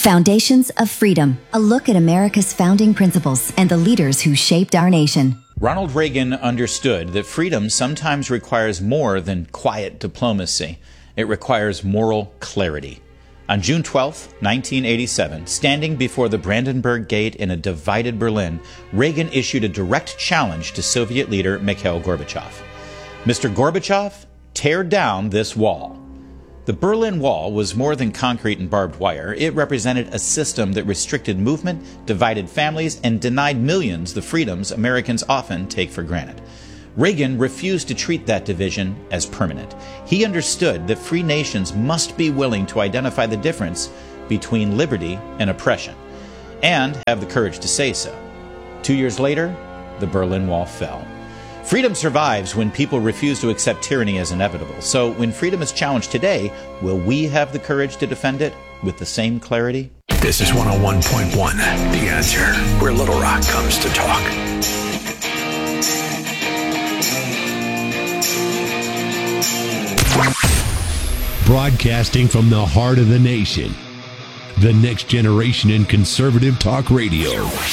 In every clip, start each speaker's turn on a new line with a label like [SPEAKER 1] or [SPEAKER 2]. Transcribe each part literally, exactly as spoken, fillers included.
[SPEAKER 1] Foundations of Freedom, a look at America's founding principles and the leaders who shaped our nation.
[SPEAKER 2] Ronald Reagan understood that freedom sometimes requires more than quiet diplomacy. It requires moral clarity. On June twelfth, nineteen eighty-seven, standing before the Brandenburg Gate in a divided Berlin, Reagan issued a direct challenge to Soviet leader Mikhail Gorbachev. Mister Gorbachev, tear down this wall. The Berlin Wall was more than concrete and barbed wire. It represented a system that restricted movement, divided families, and denied millions the freedoms Americans often take for granted. Reagan refused to treat that division as permanent. He understood that free nations must be willing to identify the difference between liberty and oppression, and have the courage to say so. Two years later, the Berlin Wall fell. Freedom survives when people refuse to accept tyranny as inevitable. So when freedom is challenged today, will we have the courage to defend it with the same clarity?
[SPEAKER 3] This is one oh one point one, The Answer, where Little Rock comes to talk.
[SPEAKER 4] Broadcasting from the heart of the nation, the next generation in conservative talk radio.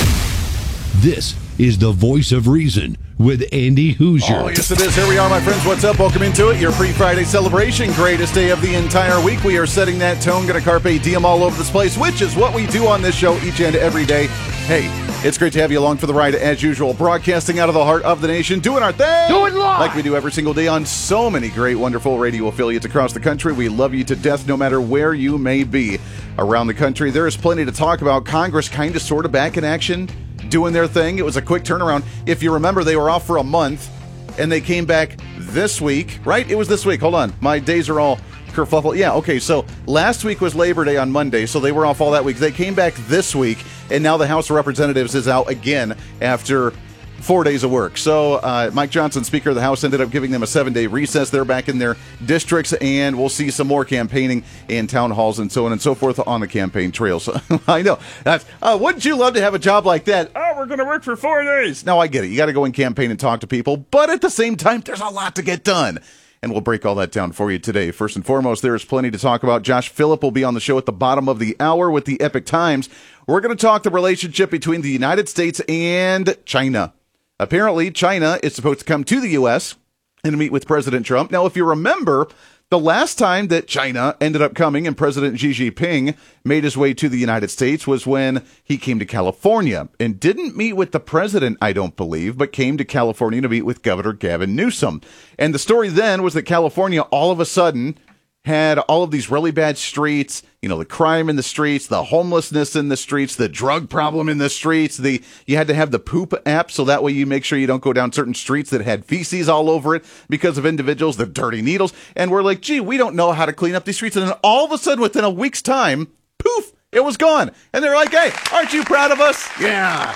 [SPEAKER 4] This is the Voice of Reason with Andy Hoosier.
[SPEAKER 5] Oh, yes, it is. Here we are, my friends. What's up? Welcome into it. Your pre-Friday celebration. Greatest day of the entire week. We are setting that tone. Going to carpe diem all over this place, which is what we do on this show each and every day. Hey, it's great to have you along for the ride as usual. Broadcasting out of the heart of the nation, doing our thing.
[SPEAKER 6] Do it live.
[SPEAKER 5] Like we do every single day on so many great, wonderful radio affiliates across the country. We love you to death no matter where you may be around the country. There is plenty to talk about. Congress kind of sort of back in action, doing their thing. It was a quick turnaround. If you remember, they were off for a month, and they came back this week, right? It was this week. Hold on. My days are all kerfuffle. Yeah, okay, so last week was Labor Day on Monday, so they were off all that week. They came back this week, and now the House of Representatives is out again after four days of work. So uh, Mike Johnson, Speaker of the House, ended up giving them a seven-day recess. They're back in their districts, and we'll see some more campaigning in town halls and so on and so forth on the campaign trail. So I know. That's, uh, wouldn't you love to have a job like that? Oh, we're going to work for four days. No, I get it. You got to go and campaign and talk to people, but at the same time, there's a lot to get done. And we'll break all that down for you today. First and foremost, there is plenty to talk about. Josh Phillip will be on the show at the bottom of the hour with the Epic Times. We're going to talk the relationship between the United States and China. Apparently, China is supposed to come to the U S and meet with President Trump. Now, if you remember, the last time that China ended up coming and President Xi Jinping made his way to the United States was when he came to California and didn't meet with the president, I don't believe, but came to California to meet with Governor Gavin Newsom. And the story then was that California all of a sudden had all of these really bad streets, you know, the crime in the streets, the homelessness in the streets, the drug problem in the streets, the you had to have the poop app so that way you make sure you don't go down certain streets that had feces all over it because of individuals, the dirty needles. And we're like, gee, we don't know how to clean up these streets. And then all of a sudden, within a week's time, poof, it was gone. And they're like, hey, aren't you proud of us? Yeah.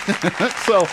[SPEAKER 5] So,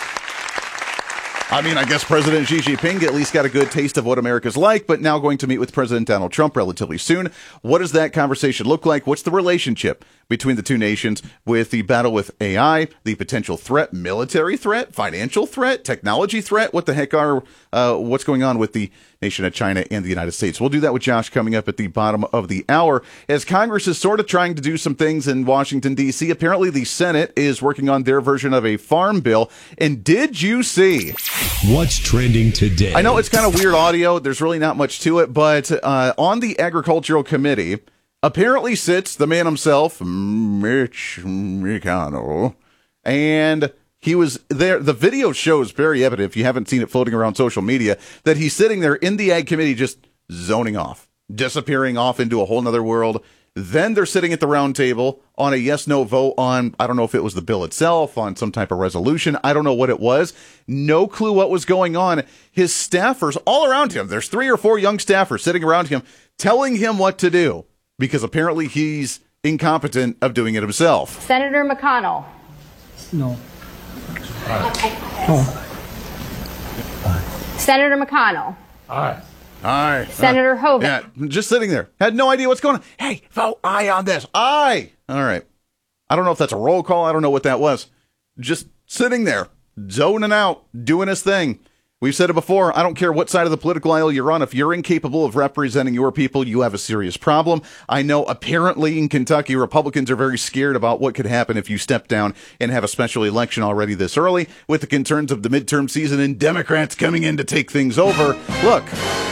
[SPEAKER 5] I mean, I guess President Xi Jinping at least got a good taste of what America's like, but now going to meet with President Donald Trump relatively soon. What does that conversation look like? What's the relationship between the two nations with the battle with A I, the potential threat, military threat, financial threat, technology threat? What the heck are, uh, what's going on with the nation of China and the United States? We'll do that with Josh coming up at the bottom of the hour. As Congress is sort of trying to do some things in Washington, D C, apparently the Senate is working on their version of a farm bill. And did you see
[SPEAKER 4] what's trending today?
[SPEAKER 5] I know it's kind of weird audio. There's really not much to it, but uh, on the Agricultural Committee apparently sits the man himself, Mitch McConnell, and he was there. The video shows very evident, if you haven't seen it floating around social media, that he's sitting there in the Ag Committee just zoning off, disappearing off into a whole nother world. Then they're sitting at the round table on a yes-no vote on, I don't know if it was the bill itself, on some type of resolution. I don't know what it was. No clue what was going on. His staffers all around him, there's three or four young staffers sitting around him, telling him what to do, because apparently he's incompetent of doing it himself.
[SPEAKER 7] Senator McConnell.
[SPEAKER 6] No.
[SPEAKER 7] Oh. Senator McConnell.
[SPEAKER 5] Aye. Aye.
[SPEAKER 7] Senator Hoeven.
[SPEAKER 5] Yeah, just sitting there. Had no idea what's going on. Hey, vote aye on this. Aye. All right. I don't know if that's a roll call. I don't know what that was. Just sitting there, zoning out, doing his thing. We've said it before, I don't care what side of the political aisle you're on, if you're incapable of representing your people, you have a serious problem. I know apparently in Kentucky, Republicans are very scared about what could happen if you step down and have a special election already this early, with the concerns of the midterm season and Democrats coming in to take things over. Look,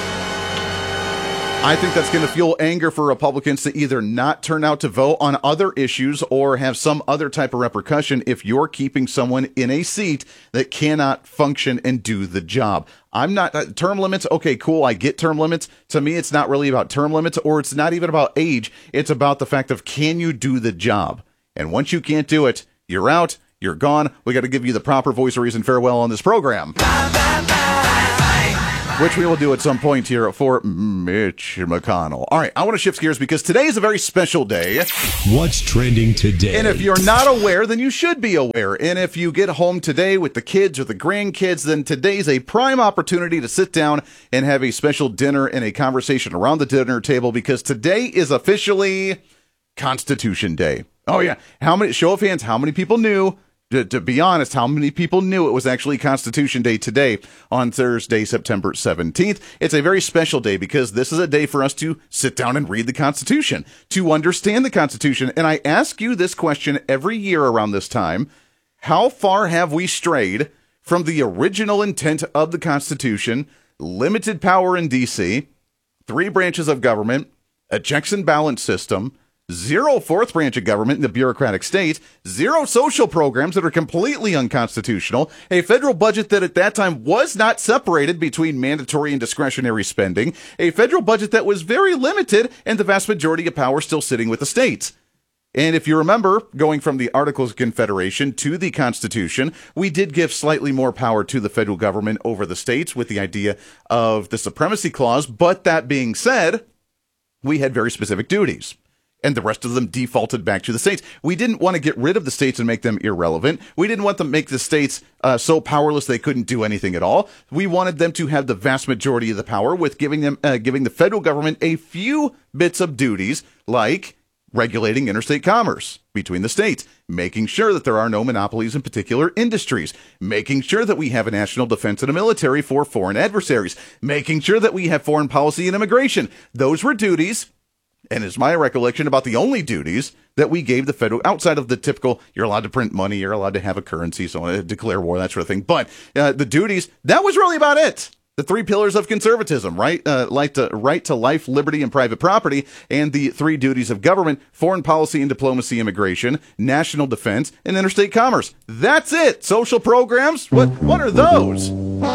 [SPEAKER 5] I think that's going to fuel anger for Republicans to either not turn out to vote on other issues or have some other type of repercussion if you're keeping someone in a seat that cannot function and do the job. I'm not uh, term limits. Okay, cool. I get term limits. To me, it's not really about term limits, or it's not even about age. It's about the fact of, can you do the job? And once you can't do it, you're out. You're gone. We got to give you the proper voice of reason farewell on this program. Bye, bye, bye. Which we will do at some point here for Mitch McConnell. All right, I want to shift gears because today is a very special day.
[SPEAKER 4] What's trending today?
[SPEAKER 5] And if you're not aware, then you should be aware. And if you get home today with the kids or the grandkids, then today's a prime opportunity to sit down and have a special dinner and a conversation around the dinner table, because today is officially Constitution Day. Oh, yeah. How many, show of hands, how many people knew? To, to be honest, how many people knew it was actually Constitution Day today on Thursday, September seventeenth? It's a very special day because this is a day for us to sit down and read the Constitution, to understand the Constitution. And I ask you this question every year around this time: how far have we strayed from the original intent of the Constitution? Limited power in D C, three branches of government, a checks and balance system, zero fourth branch of government in the bureaucratic state, zero social programs that are completely unconstitutional, a federal budget that at that time was not separated between mandatory and discretionary spending, a federal budget that was very limited, and the vast majority of power still sitting with the states. And if you remember, going from the Articles of Confederation to the Constitution, we did give slightly more power to the federal government over the states with the idea of the Supremacy Clause. But that being said, we had very specific duties, and the rest of them defaulted back to the states. We didn't want to get rid of the states and make them irrelevant. We didn't want them to make the states uh, so powerless they couldn't do anything at all. We wanted them to have the vast majority of the power, with giving them uh, giving the federal government a few bits of duties, like regulating interstate commerce between the states, making sure that there are no monopolies in particular industries, making sure that we have a national defense and a military for foreign adversaries, making sure that we have foreign policy and immigration. Those were duties. And it's my recollection about the only duties that we gave the federal, outside of the typical, you're allowed to print money, you're allowed to have a currency, so uh, declare war, that sort of thing. But uh, the duties, that was really about it. The three pillars of conservatism, right? Uh, right, to, right to life, liberty, and private property, and the three duties of government: foreign policy and diplomacy, immigration, national defense, and interstate commerce. That's it. Social programs? What, what are those?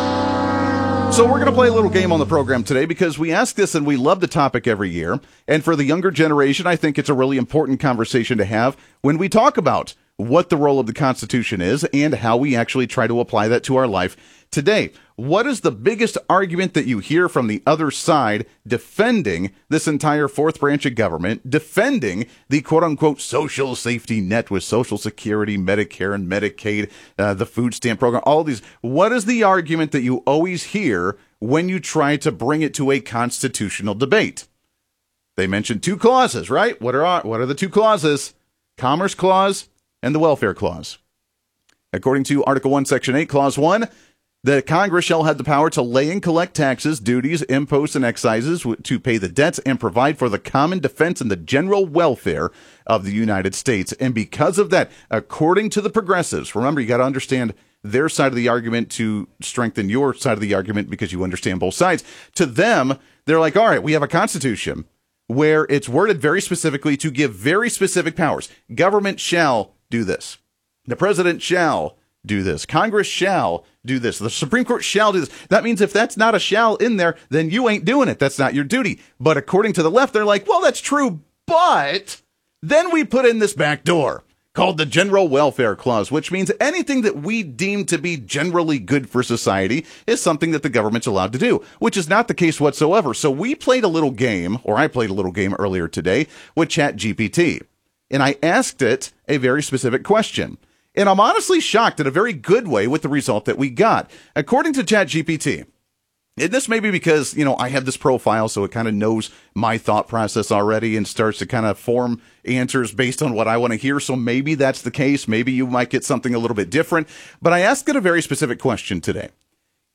[SPEAKER 5] So we're going to play a little game on the program today because we ask this and we love the topic every year. And for the younger generation, I think it's a really important conversation to have when we talk about what the role of the Constitution is and how we actually try to apply that to our life today. What is the biggest argument that you hear from the other side defending this entire fourth branch of government, defending the quote-unquote social safety net with Social Security, Medicare, and Medicaid, uh, the food stamp program, all these? What is the argument that you always hear when you try to bring it to a constitutional debate? They mentioned two clauses, right? What are what are the two clauses? Commerce Clause and the Welfare Clause. According to Article one, Section eight, Clause one, the Congress shall have the power to lay and collect taxes, duties, imposts, and excises, to pay the debts and provide for the common defense and the general welfare of the United States. And because of that, according to the progressives, remember, you got to understand their side of the argument to strengthen your side of the argument because you understand both sides. To them, they're like, all right, we have a Constitution where it's worded very specifically to give very specific powers. Government shall do this. The president shall do this. Congress shall do this. The Supreme Court shall do this. That means if that's not a shall in there, then you ain't doing it. That's not your duty. But according to the left, they're like, well, that's true, but then we put in this back door called the General Welfare Clause, which means anything that we deem to be generally good for society is something that the government's allowed to do, which is not the case whatsoever. So we played a little game, or I played a little game earlier today with ChatGPT, and I asked it a very specific question. And I'm honestly shocked in a very good way with the result that we got. According to ChatGPT, and this may be because, you know, I have this profile, so it kind of knows my thought process already and starts to kind of form answers based on what I want to hear. So maybe that's the case. Maybe you might get something a little bit different. But I asked it a very specific question today.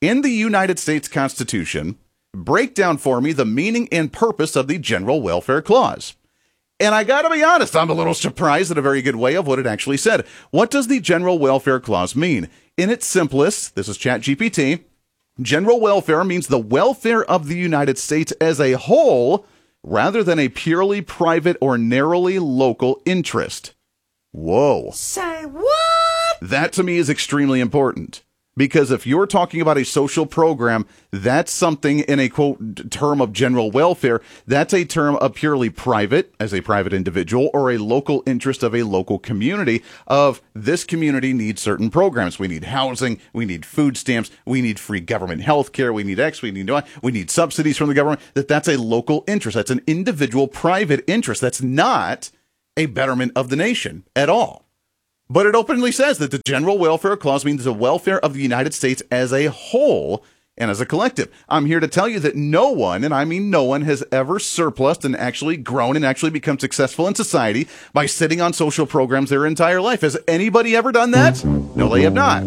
[SPEAKER 5] in the United States Constitution, break down for me the meaning and purpose of the General Welfare Clause. And I gotta be honest, I'm a little surprised in a very good way of what it actually said. What does the General Welfare Clause mean? In its simplest, this is ChatGPT, general welfare means the welfare of the United States as a whole, rather than a purely private or narrowly local interest. Whoa.
[SPEAKER 6] Say what?
[SPEAKER 5] That to me is extremely important. Because if you're talking about a social program, that's something in a, quote, term of general welfare. That's a term of purely private, as a private individual, or a local interest of a local community of this community needs certain programs. We need housing, we need food stamps, we need free government health care, we need X, we need Y, we need subsidies from the government. That that's a local interest. That's an individual private interest. That's not a betterment of the nation at all. But it openly says that the General Welfare Clause means the welfare of the United States as a whole and as a collective. I'm here to tell you that no one, and I mean no one, has ever surplused and actually grown and actually become successful in society by sitting on social programs their entire life. Has anybody ever done that? No, they have not.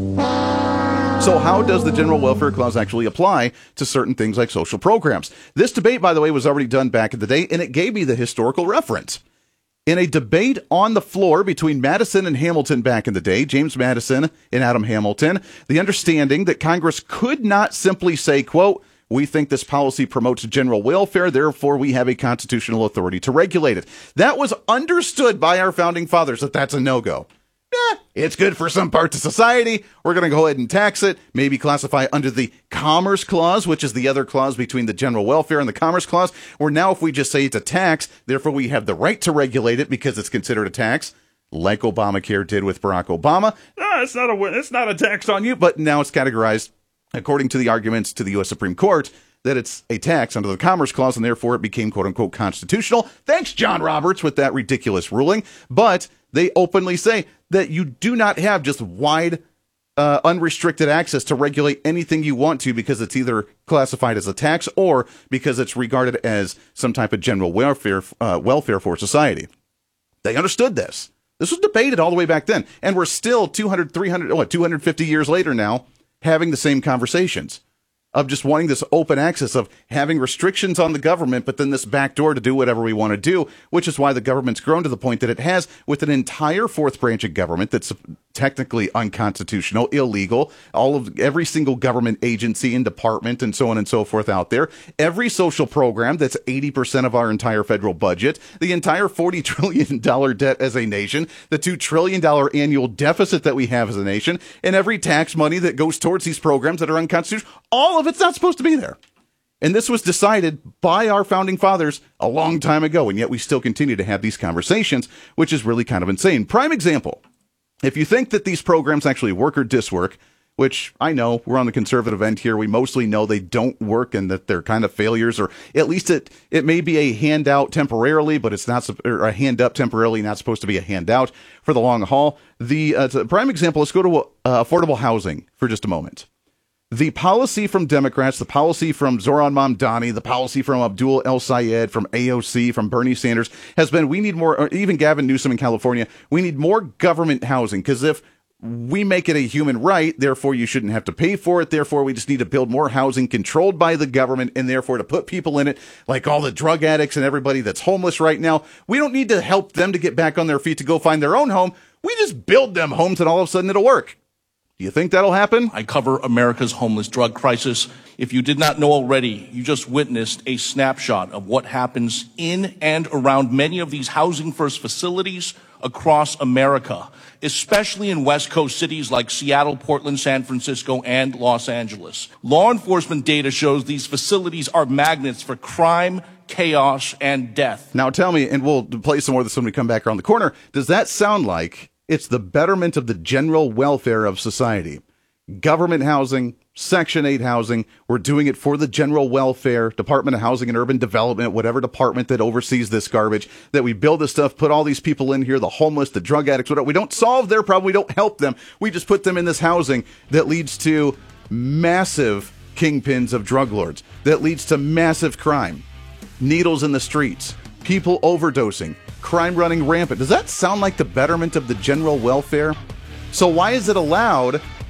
[SPEAKER 5] So how does the General Welfare Clause actually apply to certain things like social programs? This debate, by the way, was already done back in the day, and it gave me the historical reference. In a debate on the floor between Madison and Hamilton back in the day, James Madison and Adam Hamilton, the understanding that Congress could not simply say, quote, we think this policy promotes general welfare, therefore we have a constitutional authority to regulate it. That was understood by our founding fathers that that's a no-go. Eh, it's good for some parts of society. We're going to go ahead and tax it, maybe classify under the Commerce Clause, which is the other clause between the general welfare and the Commerce Clause, where now if we just say it's a tax, therefore we have the right to regulate it because it's considered a tax, like Obamacare did with Barack Obama. Ah, it's not a, it's not a tax on you, but now it's categorized, according to the arguments to the U S Supreme Court, that it's a tax under the Commerce Clause, and therefore it became quote-unquote constitutional. Thanks, John Roberts, with that ridiculous ruling. But they openly say that you do not have just wide, uh, unrestricted access to regulate anything you want to because it's either classified as a tax or because it's regarded as some type of general welfare, uh, welfare for society. They understood this. This was debated all the way back then. And we're still two hundred, three hundred, what, two hundred fifty years later now having the same conversations of just wanting this open access, of having restrictions on the government, but then this back door to do whatever we want to do, which is why the government's grown to the point that it has, with an entire fourth branch of government that's technically unconstitutional, illegal, all of every single government agency and department and so on and so forth out there, every social program that's eighty percent of our entire federal budget, the entire forty trillion dollars debt as a nation, the two trillion dollars annual deficit that we have as a nation, and every tax money that goes towards these programs that are unconstitutional, all of it's not supposed to be there. And this was decided by our founding fathers a long time ago, and yet we still continue to have these conversations, which is really kind of insane. Prime example. If you think that these programs actually work or diswork, which I know we're on the conservative end here, we mostly know they don't work and that they're kind of failures, or at least it, it may be a handout temporarily, but it's not, or a hand up temporarily, not supposed to be a handout for the long haul. The uh, prime example, let's go to uh, affordable housing for just a moment. The policy from Democrats, the policy from Zohran Mamdani, the policy from Abdul El-Sayed, from A O C, from Bernie Sanders has been, we need more, or even Gavin Newsom in California, we need more government housing, because if we make it a human right, therefore you shouldn't have to pay for it, therefore we just need to build more housing controlled by the government, and therefore to put people in it, like all the drug addicts and everybody that's homeless right now, we don't need to help them to get back on their feet to go find their own home, we just build them homes and all of a sudden it'll work. Do you think that'll happen?
[SPEAKER 8] I cover America's homeless drug crisis. If you did not know already, you just witnessed a snapshot of what happens in and around many of these housing first facilities across America, especially in West Coast cities like Seattle, Portland, San Francisco, and Los Angeles. Law enforcement data shows these facilities are magnets for crime, chaos, and death.
[SPEAKER 5] Now tell me, and we'll play some more of this when we come back around the corner, does that sound like it's the betterment of the general welfare of society? Government housing, Section eight housing, we're doing it for the general welfare, Department of Housing and Urban Development, whatever department that oversees this garbage, that we build this stuff, put all these people in here, the homeless, the drug addicts, whatever. We don't solve their problem, we don't help them, we just put them in this housing that leads to massive kingpins of drug lords, that leads to massive crime, needles in the streets, people overdosing, crime running rampant. Does that sound like the betterment of the general welfare? So why is it allowed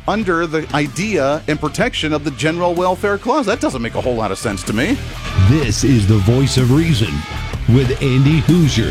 [SPEAKER 5] under the idea and protection of the General Welfare Clause. That doesn't make a whole lot of sense to me.
[SPEAKER 4] This is the Voice of Reason with Andy Hoosier.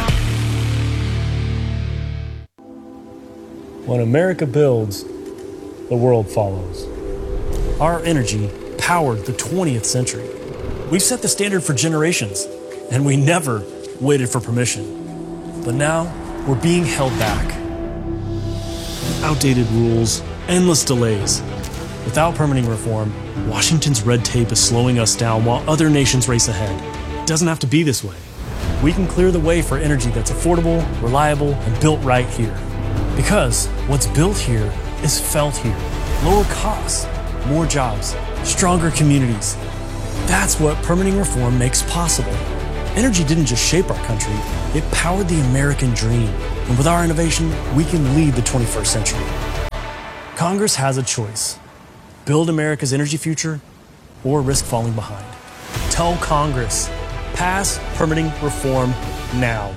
[SPEAKER 9] When America builds, the world follows. Our energy powered the twentieth century. We've set the standard for generations, and we never waited for permission. But now, we're being held back. Outdated rules, endless delays. Without permitting reform, Washington's red tape is slowing us down while other nations race ahead. It doesn't have to be this way. We can clear the way for energy that's affordable, reliable, and built right here. Because what's built here is felt here. Lower costs, more jobs, stronger communities. That's what permitting reform makes possible. Energy didn't just shape our country, it powered the American dream. And with our innovation, we can lead the twenty-first century. Congress has a choice. Build America's energy future or risk falling behind. Tell Congress, pass permitting reform now.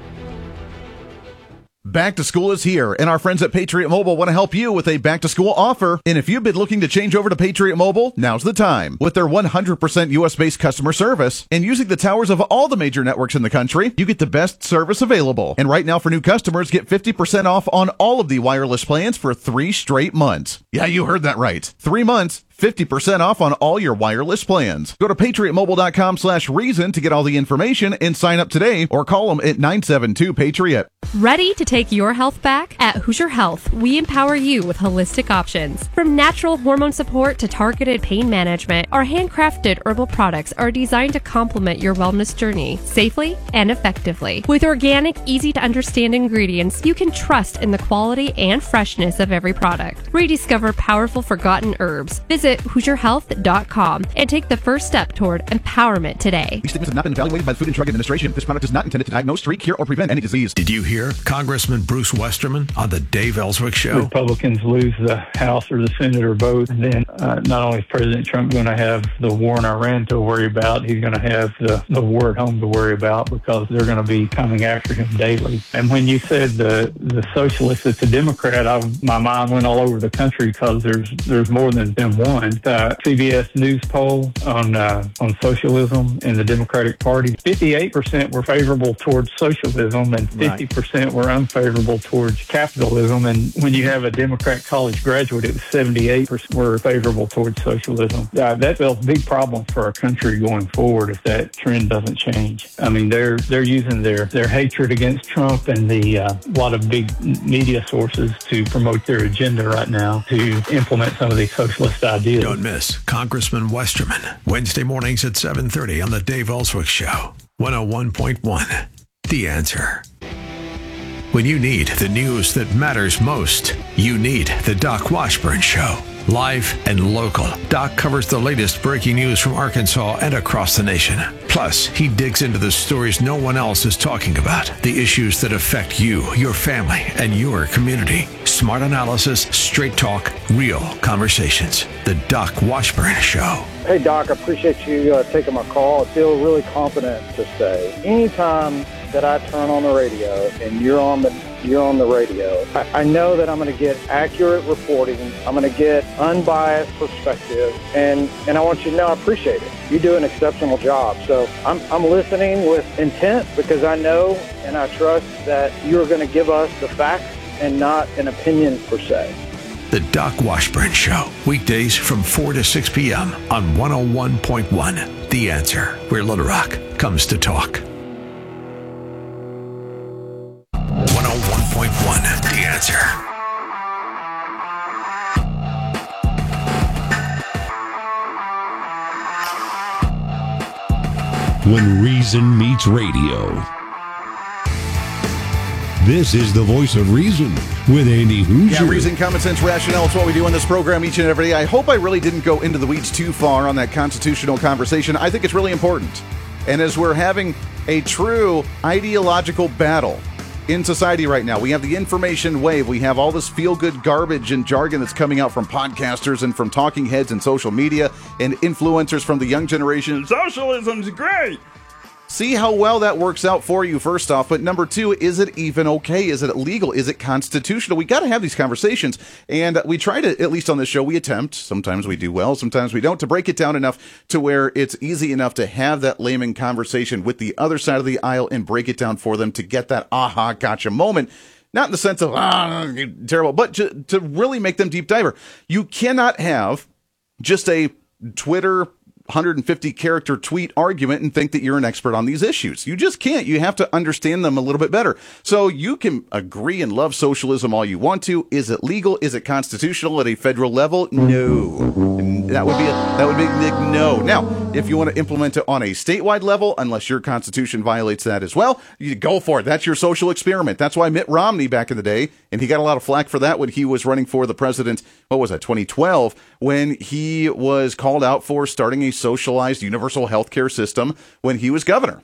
[SPEAKER 5] Back to school is here, and our friends at Patriot Mobile want to help you with a back-to-school offer. And if you've been looking to change over to Patriot Mobile, now's the time. With their one hundred percent U S-based customer service and using the towers of all the major networks in the country, you get the best service available. And right now for new customers, get fifty percent off on all of the wireless plans for three straight months. Yeah, you heard that right. Three months. fifty percent off on all your wireless plans. Go to patriotmobile.com slash reason to get all the information and sign up today or call them at nine seven two Patriot.
[SPEAKER 10] Ready to take your health back? At Hoosier Health, we empower you with holistic options. From natural hormone support to targeted pain management, our handcrafted herbal products are designed to complement your wellness journey safely and effectively. With organic, easy-to-understand ingredients, you can trust in the quality and freshness of every product. Rediscover powerful forgotten herbs. Visit Hoosier Health dot com and take the first step toward empowerment today.
[SPEAKER 5] These statements have not been evaluated by the Food and Drug Administration. This product is not intended to diagnose, treat, cure, or prevent any disease.
[SPEAKER 3] Did you hear Congressman Bruce Westerman on the Dave Ellswick Show?
[SPEAKER 11] Republicans lose the House or the Senate or both, and then uh, not only is President Trump going to have the war in Iran to worry about, he's going to have the, the war at home to worry about because they're going to be coming after him daily. And when you said the the socialist that's a Democrat, I, my mind went all over the country because there's there's more than than one. Uh, C B S News poll on uh, on socialism in the Democratic Party, fifty-eight percent were favorable towards socialism and fifty percent were unfavorable towards capitalism. And when you have a Democrat college graduate, it was seventy-eight percent were favorable towards socialism. Uh, that's a big problem for our country going forward if that trend doesn't change. I mean, they're they're using their, their hatred against Trump and the uh, lot of big media sources to promote their agenda right now to implement some of these socialist ideas.
[SPEAKER 3] Don't miss Congressman Westerman, Wednesday mornings at seven thirty on the Dave Ellswick Show, one oh one point one, The Answer. When you need the news that matters most, you need the Doc Washburn Show. Live and local, Doc covers the latest breaking news from Arkansas and across the nation. Plus, he digs into the stories no one else is talking about, the issues that affect you, your family, and your community. Smart analysis, straight talk, real conversations. The Doc Washburn Show.
[SPEAKER 12] Hey, Doc, I appreciate you uh, taking my call. I feel really confident to say anytime that I turn on the radio and you're on the you're on the radio, I, I know that I'm going to get accurate reporting. I'm going to get unbiased perspective, and, and I want you to know I appreciate it. You do an exceptional job. So I'm, I'm listening with intent because I know and I trust that you're going to give us the facts and not an opinion per se.
[SPEAKER 3] The Doc Washburn Show, weekdays from four to six p.m. on one oh one point one, The Answer, where Little Rock comes to talk. one oh one point one, The Answer.
[SPEAKER 4] When reason meets radio. This is the Voice of Reason with Andy Hoosier.
[SPEAKER 5] Yeah, reason, common sense, rationale. It's what we do on this program each and every day. I hope I really didn't go into the weeds too far on that constitutional conversation. I think it's really important. And as we're having a true ideological battle in society right now, we have the information wave. We have all this feel-good garbage and jargon that's coming out from podcasters and from talking heads and social media and influencers from the young generation. Socialism's great. See how well that works out for you, first off. But number two, is it even okay? Is it legal? Is it constitutional? We got to have these conversations. And we try to, at least on this show, we attempt, sometimes we do well, sometimes we don't, to break it down enough to where it's easy enough to have that layman conversation with the other side of the aisle and break it down for them to get that aha, gotcha moment. Not in the sense of, ah, terrible, but to, to really make them deep diver. You cannot have just a Twitter one hundred fifty character tweet argument and think that you're an expert on these issues. You just can't. You have to understand them a little bit better. So you can agree and love socialism all you want to. Is it legal? Is it constitutional at a federal level? No. That would be a, that would be a big no. Now, if you want to implement it on a statewide level, unless your constitution violates that as well, you go for it. That's your social experiment. That's why Mitt Romney back in the day, and he got a lot of flack for that when he was running for the president, what was that, twenty twelve, when he was called out for starting a socialized universal health care system when he was governor.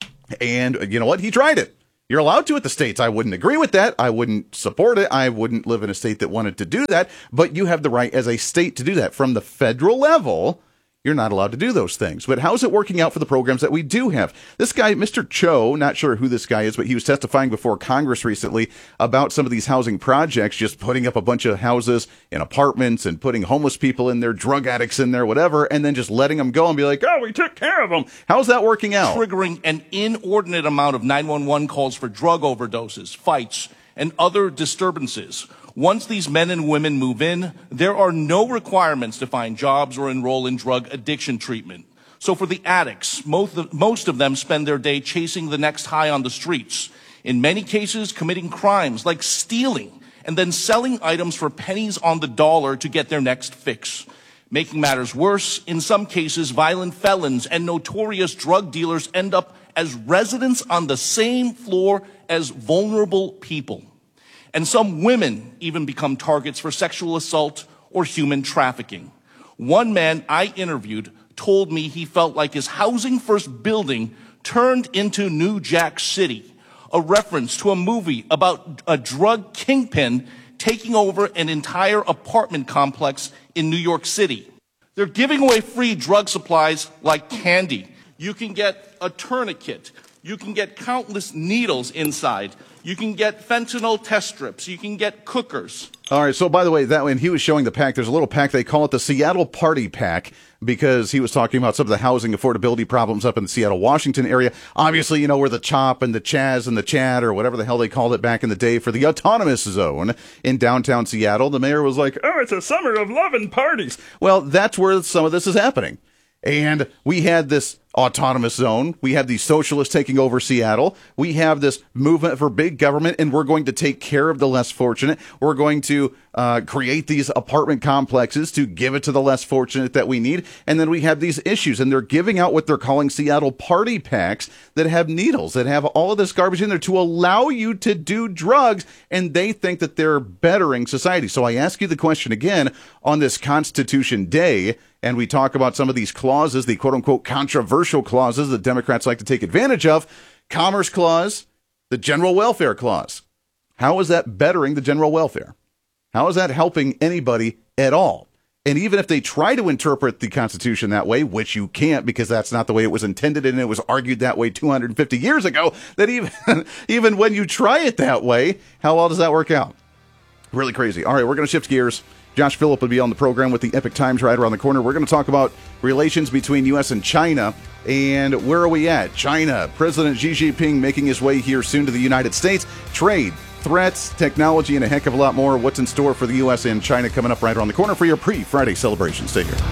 [SPEAKER 5] And you know what? He tried it. You're allowed to at the states. I wouldn't agree with that. I wouldn't support it. I wouldn't live in a state that wanted to do that. But you have the right as a state to do that. From the federal level, you're not allowed to do those things. But how's it working out for the programs that we do have? This guy, Mister Cho, not sure who this guy is, but he was testifying before Congress recently about some of these housing projects, just putting up a bunch of houses and apartments and putting homeless people in there, drug addicts in there, whatever, and then just letting them go and be like, oh, we took care of them. How's that working out?
[SPEAKER 8] Triggering an inordinate amount of nine one one calls for drug overdoses, fights, and other disturbances. Once these men and women move in, there are no requirements to find jobs or enroll in drug addiction treatment. So for the addicts, most of, most of them spend their day chasing the next high on the streets. In many cases, committing crimes like stealing and then selling items for pennies on the dollar to get their next fix. Making matters worse, in some cases, violent felons and notorious drug dealers end up as residents on the same floor as vulnerable people. And some women even become targets for sexual assault or human trafficking. One man I interviewed told me he felt like his Housing First building turned into New Jack City, a reference to a movie about a drug kingpin taking over an entire apartment complex in New York City. They're giving away free drug supplies like candy. You can get a tourniquet. You can get countless needles inside. You can get fentanyl test strips. You can get cookers.
[SPEAKER 5] All right. So, by the way, that when he was showing the pack, there's a little pack. They call it the Seattle Party Pack because he was talking about some of the housing affordability problems up in the Seattle, Washington area. Obviously, you know, where the CHOP and the Chaz and the Chad or whatever the hell they called it back in the day for the autonomous zone in downtown Seattle. The mayor was like, oh, it's a summer of love and parties. Well, that's where some of this is happening. And we had this autonomous zone. We have these socialists taking over Seattle. We have this movement for big government, and we're going to take care of the less fortunate. We're going to uh, create these apartment complexes to give it to the less fortunate that we need. And then we have these issues, and they're giving out what they're calling Seattle party packs that have needles, that have all of this garbage in there to allow you to do drugs, and they think that they're bettering society. So I ask you the question again on this Constitution Day, and we talk about some of these clauses, the quote-unquote controversial clauses that Democrats like to take advantage of. Commerce Clause, the General Welfare Clause. How is that bettering the general welfare? How is that helping anybody at all? And even if they try to interpret the Constitution that way, which you can't because that's not the way it was intended and it was argued that way two hundred fifty years ago, that even, even when you try it that way, how well does that work out? Really crazy. All right, we're going to shift gears. Josh Phillip will be on the program with the Epic Times right around the corner. We're going to talk about relations between U S and China. And where are we at? China. President Xi Jinping making his way here soon to the United States. Trade, threats, technology, and a heck of a lot more. What's in store for the U S and China coming up right around the corner for your pre-Friday celebration. Stay here.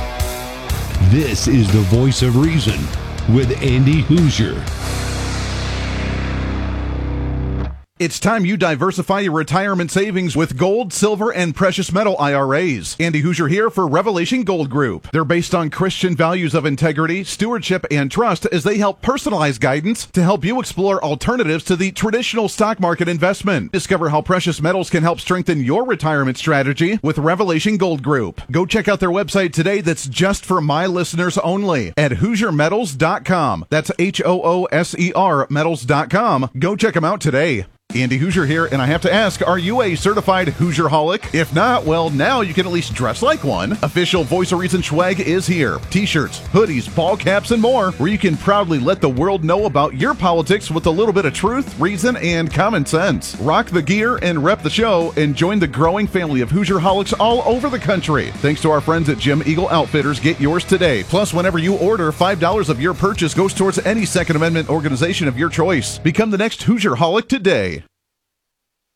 [SPEAKER 4] This is the Voice of Reason with Andy Hoosier.
[SPEAKER 5] It's time you diversify your retirement savings with gold, silver, and precious metal I R As. Andy Hoosier here for Revelation Gold Group. They're based on Christian values of integrity, stewardship, and trust as they help personalize guidance to help you explore alternatives to the traditional stock market investment. Discover how precious metals can help strengthen your retirement strategy with Revelation Gold Group. Go check out their website today that's just for my listeners only at Hoosier Metals dot com. That's H O O S E R metals dot com. Go check them out today. Andy Hoosier here, and I have to ask, are you a certified Hoosier-holic? If not, well, now you can at least dress like one. Official Voice of Reason swag is here. T-shirts, hoodies, ball caps, and more, where you can proudly let the world know about your politics with a little bit of truth, reason, and common sense. Rock the gear and rep the show, and join the growing family of Hoosier-holics all over the country. Thanks to our friends at Jim Eagle Outfitters, get yours today. Plus, whenever you order, five dollars of your purchase goes towards any Second Amendment organization of your choice. Become the next Hoosier-holic today.